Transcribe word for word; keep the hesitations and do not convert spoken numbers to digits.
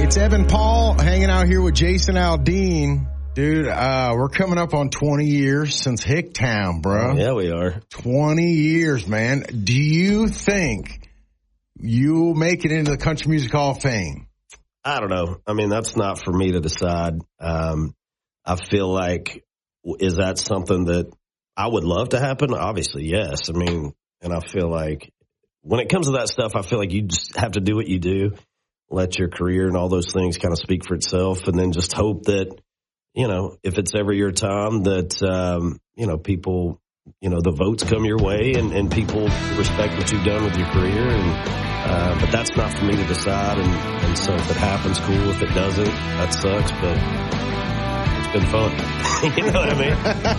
It's Evan Paul hanging out here with Jason Aldean. Dude, uh, we're coming up on twenty years since Hicktown, bro. Yeah, we are. twenty years, man. Do you think you'll make it into the Country Music Hall of Fame? I don't know. I mean, that's not for me to decide. Um, I feel like, is that something that I would love to happen? Obviously, yes. I mean, and I feel like when it comes to that stuff, I feel like you just have to do what you do, let your career and all those things kind of speak for itself, and then just hope that, you know, if it's ever your time, that, um, you know, people, you know, the votes come your way and, and people respect what you've done with your career. And, uh, but that's not for me to decide. And, and so if it happens, cool. If it doesn't, that sucks, but it's been fun. You know what I mean?